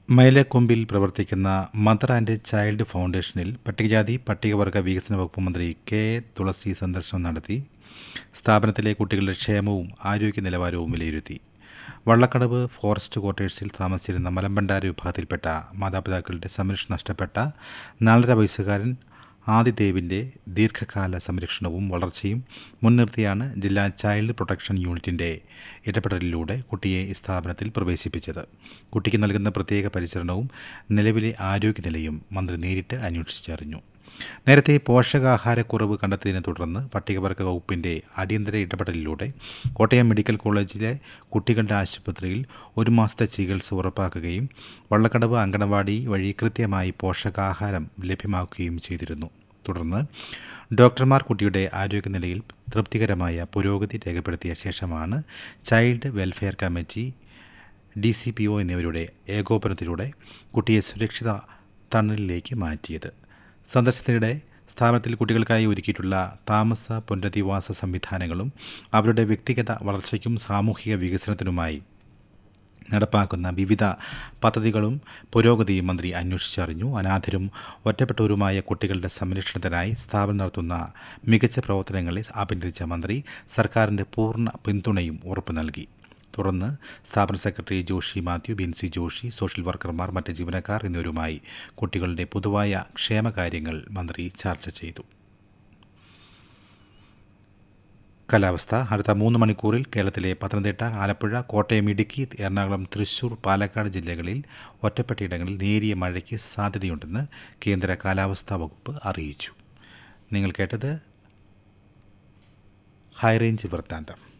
മൈലക്കൊമ്പിൽ പ്രവർത്തിക്കുന്ന mother and child ഫൗണ്ടേഷനിൽ പട്ടികജാതി പട്ടികവർഗ വികസന വകുപ്പ് മന്ത്രി കെ തുളസി സന്ദർശനം നടത്തി സ്ഥാപനത്തിലെ കുട്ടികളുടെ ക്ഷേമവും ആരോഗ്യ നിലവാരവും വിലയിരുത്തി. വള്ളക്കടവ് ഫോറസ്റ്റ് ക്വാർട്ടേഴ്സിൽ താമസിച്ചിരുന്ന മലമ്പണ്ടാര വിഭാഗത്തിൽപ്പെട്ട മാതാപിതാക്കളുടെ സംരക്ഷണം നഷ്ടപ്പെട്ട 4.5 വയസ്സുകാരൻ ആദിദേവിൻ്റെ ദീർഘകാല സംരക്ഷണവും വളർച്ചയും മുൻനിർത്തിയാണ് ജില്ലാ ചൈൽഡ് പ്രൊട്ടക്ഷൻ യൂണിറ്റിൻ്റെ ഇടപെടലിലൂടെ കുട്ടിയെ ഈ സ്ഥാപനത്തിൽ പ്രവേശിപ്പിച്ചത്. കുട്ടിക്ക് നൽകുന്ന പ്രത്യേക പരിചരണവും നിലവിലെ ആരോഗ്യനിലയും മന്ത്രി നേരിട്ട് അന്വേഷിച്ചറിഞ്ഞു. നേരത്തെ പോഷകാഹാരക്കുറവ് കണ്ടെത്തിയതിനെ തുടർന്ന് പട്ടികവർഗ വകുപ്പിൻ്റെ അടിയന്തര ഇടപെടലിലൂടെ കോട്ടയം മെഡിക്കൽ കോളേജിലെ കുട്ടികളുടെ ആശുപത്രിയിൽ 1 മാസത്തെ ചികിത്സ ഉറപ്പാക്കുകയും വള്ളക്കടവ് അങ്കണവാടി വഴി കൃത്യമായി പോഷകാഹാരം ലഭ്യമാക്കുകയും ചെയ്തിരുന്നു. തുടർന്ന് ഡോക്ടർമാർ കുട്ടിയുടെ ആരോഗ്യനിലയിൽ തൃപ്തികരമായ പുരോഗതി രേഖപ്പെടുത്തിയ ശേഷമാണ് ചൈൽഡ് വെൽഫെയർ കമ്മിറ്റി, DCPO എന്നിവരുടെ ഏകോപനത്തിലൂടെ കുട്ടിയെ സുരക്ഷിത തണലിലേക്ക് മാറ്റിയത്. സന്ദർശനത്തിനിടെ സ്ഥാപനത്തിൽ കുട്ടികൾക്കായി ഒരുക്കിയിട്ടുള്ള താമസ പുനരധിവാസ സംവിധാനങ്ങളും അവരുടെ വ്യക്തിഗത വളർച്ചയ്ക്കും സാമൂഹിക വികസനത്തിനുമായി നടപ്പാക്കുന്ന വിവിധ പദ്ധതികളും പുരോഗതിയും മന്ത്രി അന്വേഷിച്ചറിഞ്ഞു. അനാഥരും ഒറ്റപ്പെട്ടവരുമായ കുട്ടികളുടെ സംരക്ഷണത്തിനായി സ്ഥാപനം നടത്തുന്ന മികച്ച പ്രവർത്തനങ്ങളെ അഭിനന്ദിച്ച മന്ത്രി സർക്കാരിൻ്റെ പൂർണ്ണ പിന്തുണയും ഉറപ്പു നൽകി. തുടർന്ന് സ്ഥാപന സെക്രട്ടറി ജോഷി മാത്യു, ബിൻസി ജോഷി, സോഷ്യൽ വർക്കർമാർ, മറ്റ് ജീവനക്കാർ എന്നിവരുമായി കുട്ടികളുടെ പൊതുവായ ക്ഷേമകാര്യങ്ങൾ മന്ത്രി ചർച്ച ചെയ്തു. കാലാവസ്ഥ. അടുത്ത 3 മണിക്കൂറിൽ കേരളത്തിലെ പത്തനംതിട്ട, ആലപ്പുഴ, കോട്ടയം, ഇടുക്കി, എറണാകുളം, തൃശൂർ, പാലക്കാട് ജില്ലകളിൽ ഒറ്റപ്പെട്ടയിടങ്ങളിൽ നേരിയ മഴയ്ക്ക് സാധ്യതയുണ്ടെന്ന് കേന്ദ്ര കാലാവസ്ഥാ വകുപ്പ് അറിയിച്ചു. നിങ്ങൾ കേട്ടത് ഹൈറേഞ്ച് വൃത്താന്തം.